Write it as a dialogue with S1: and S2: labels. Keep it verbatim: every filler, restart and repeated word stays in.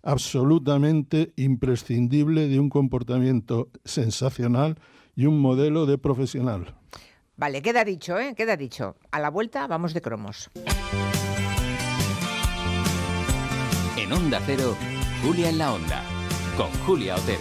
S1: absolutamente imprescindible de un comportamiento sensacional y un modelo de profesional.
S2: Vale, queda dicho, ¿eh? Queda dicho. A la vuelta vamos de cromos.
S3: En Onda Cero, Julia en la Onda, con Julia Otero.